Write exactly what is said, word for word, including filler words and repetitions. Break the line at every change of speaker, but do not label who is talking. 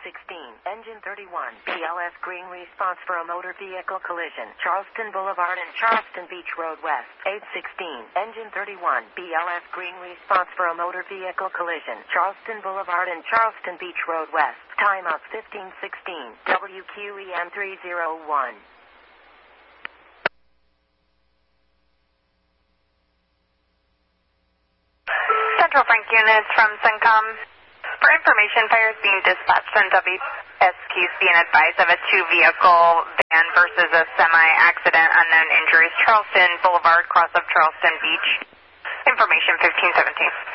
sixteen, engine thirty-one, B L S green response for a motor vehicle collision, Charleston Boulevard and Charleston Beach Road West. eight sixteen, engine thirty-one, B L S green response for a motor vehicle collision, Charleston Boulevard and Charleston Beach Road West. Timeout fifteen sixteen, W Q E M three oh one.
Central Frank units from CENTCOM. For information, fire is being dispatched on W S Q C and advised of a two-vehicle van versus a semi-accident, unknown injuries, Charleston Boulevard, cross of Charleston Beach. Information fifteen seventeen.